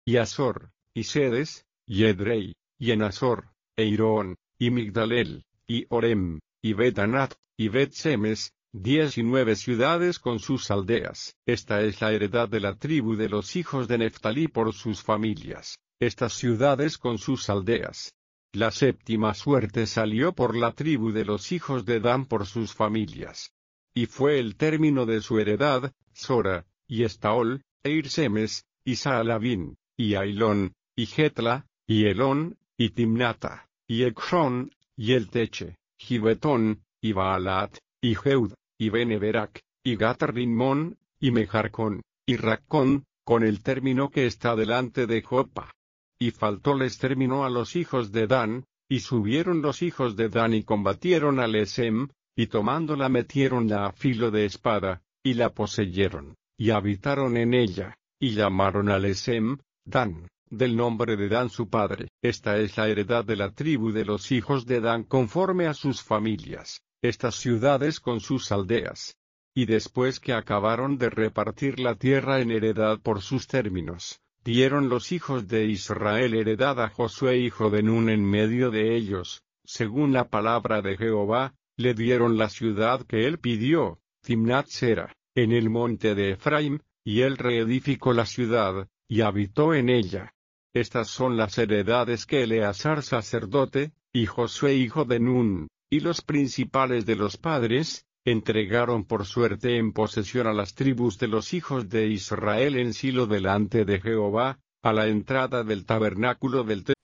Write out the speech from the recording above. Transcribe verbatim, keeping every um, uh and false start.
y Azor, y Sedes, y Edrei, y Enazor, e Irón, y Migdalel, y Orem, y Bet-Anat, y Bet-Semes, diez y nueve ciudades con sus aldeas. Esta es la heredad de la tribu de los hijos de Neftalí por sus familias, estas ciudades con sus aldeas. La séptima suerte salió por la tribu de los hijos de Dan por sus familias. Y fue el término de su heredad, Sora, y Estaol, e Irsemes, y Saalabín, y Ailón, y Getla, y Elón, y Timnata, y Ecrón, y Elteche, Gibetón, y Baalat, y Jeud, y Beneberac, y Gat-Rimón, y Mejarcón, y Raccón, con el término que está delante de Jopa. Y faltóles término a los hijos de Dan, y subieron los hijos de Dan y combatieron a Lesem, y tomándola metiéronla a filo de espada, y la poseyeron, y habitaron en ella, y llamaron a Lesem, Dan, del nombre de Dan su padre. Esta es la heredad de la tribu de los hijos de Dan conforme a sus familias, estas ciudades con sus aldeas. Y después que acabaron de repartir la tierra en heredad por sus términos, dieron los hijos de Israel heredad a Josué hijo de Nun en medio de ellos, según la palabra de Jehová, le dieron la ciudad que él pidió, Timnat-Sera, en el monte de Efraim, y él reedificó la ciudad, y habitó en ella. Estas son las heredades que Eleazar sacerdote, y Josué hijo de Nun, y los principales de los padres, entregaron por suerte en posesión a las tribus de los hijos de Israel en Silo delante de Jehová, a la entrada del tabernáculo del